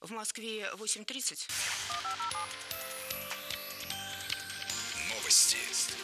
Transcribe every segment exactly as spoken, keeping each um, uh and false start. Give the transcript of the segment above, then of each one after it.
В Москве восемь тридцать. Новости.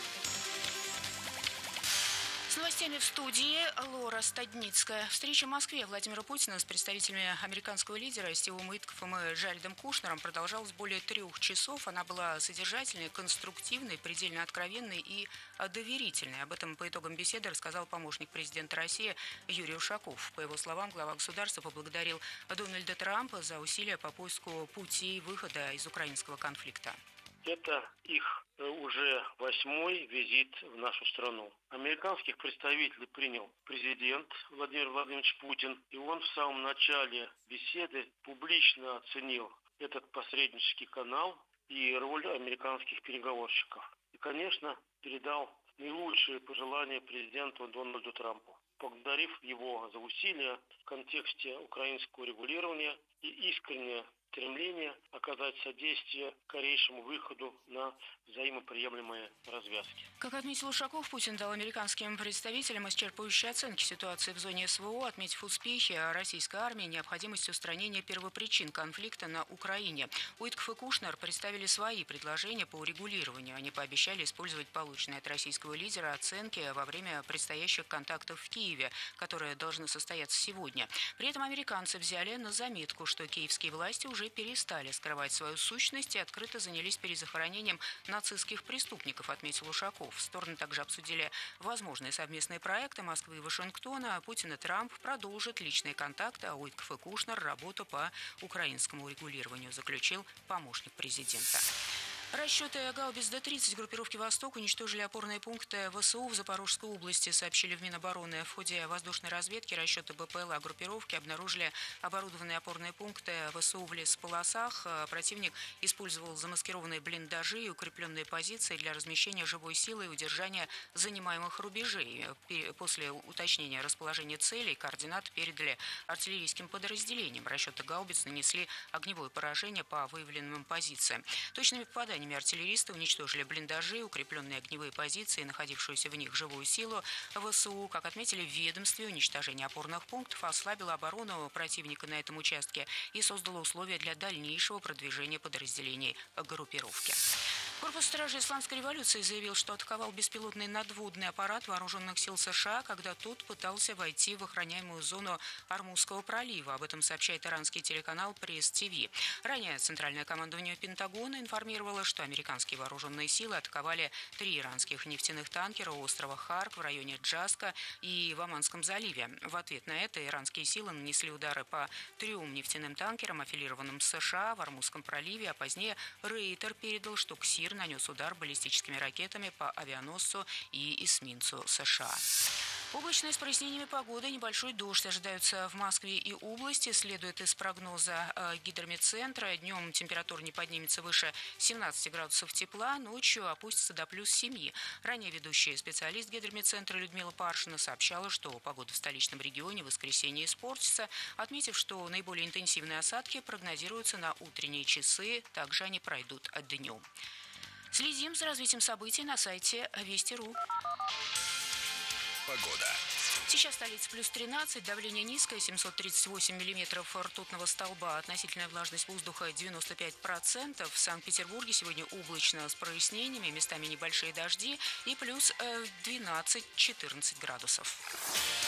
С новостями в студии Лора Стадницкая. Встреча в Москве Владимира Путина с представителями американского лидера Стивом Уиткоффом и Джаредом Кушнером продолжалась более трех часов. Она была содержательной, конструктивной, предельно откровенной и доверительной. Об этом по итогам беседы рассказал помощник президента России Юрий Ушаков. По его словам, глава государства поблагодарил Дональда Трампа за усилия по поиску путей выхода из украинского конфликта. Это их уже восьмой визит в нашу страну. Американских представителей принял президент Владимир Владимирович Путин, и он в самом начале беседы публично оценил этот посреднический канал и роль американских переговорщиков. И, конечно, передал наилучшие пожелания президенту Дональду Трампу, поблагодарив его за усилия в контексте украинского регулирования и искреннее стремление оказать содействие скорейшему выходу на взаимоприемлемые развязки. Как отметил Ушаков, Путин дал американским представителям исчерпывающие оценки ситуации в зоне СВО, отметив успехи российской армии и необходимость устранения первопричин конфликта на Украине. Уиткофф и Кушнер представили свои предложения по урегулированию. Они пообещали использовать полученные от российского лидера оценки во время предстоящих контактов в Киеве, которые должны состояться сегодня. При этом американцы взяли на заметку, что киевские власти уже перестали скрывать свою сущность и открыто занялись перезахоронением нацистских преступников, отметил Ушаков. Стороны также обсудили возможные совместные проекты Москвы и Вашингтона. Путин и Трамп продолжат личные контакты, а Уиткофф и Кушнер работу по украинскому урегулированию, заключил помощник президента. Расчеты гаубиц Д тридцать группировки «Восток» уничтожили опорные пункты ВСУ в Запорожской области, сообщили в Минобороны. В ходе воздушной разведки расчеты БПЛА группировки обнаружили оборудованные опорные пункты ВСУ в лесополосах. Противник использовал замаскированные блиндажи и укрепленные позиции для размещения живой силы и удержания занимаемых рубежей. После уточнения расположения целей координаты передали артиллерийским подразделениям. Расчеты гаубиц нанесли огневое поражение по выявленным позициям. Точными попаданиями артиллеристы уничтожили блиндажи, укрепленные огневые позиции, находившуюся в них живую силу ВСУ. Как отметили в ведомстве, уничтожение опорных пунктов ослабило оборону противника на этом участке и создало условия для дальнейшего продвижения подразделений группировки. Корпус стражей Исламской революции заявил, что атаковал беспилотный надводный аппарат вооруженных сил США, когда тот пытался войти в охраняемую зону Ормузского пролива. Об этом сообщает иранский телеканал Пресс-ТВ. Ранее Центральное командование Пентагона информировало, что американские вооруженные силы атаковали три иранских нефтяных танкера у острова Харк в районе Джаска и в Оманском заливе. В ответ на это иранские силы нанесли удары по трем нефтяным танкерам, аффилированным с США в Ормузском проливе, а позднее Рейтер передал, что КСИР нанес удар баллистическими ракетами по авианосцу и эсминцу США. Облачно с прояснениями погоды, небольшой дождь ожидаются в Москве и области, следует из прогноза э, гидрометцентра. Днем температура не поднимется выше семнадцати градусов тепла, ночью опустится до плюс семи. Ранее ведущий специалист гидрометцентра Людмила Паршина сообщала, что погода в столичном регионе в воскресенье испортится, отметив, что наиболее интенсивные осадки прогнозируются на утренние часы, также они пройдут днем. Следим за развитием событий на сайте Вести точка ру. Погода. Сейчас столица плюс тринадцать, давление низкое, семьсот тридцать восемь миллиметров ртутного столба, относительная влажность воздуха девяносто пять процентов. В Санкт-Петербурге сегодня облачно с прояснениями, местами небольшие дожди и плюс двенадцать-четырнадцать градусов.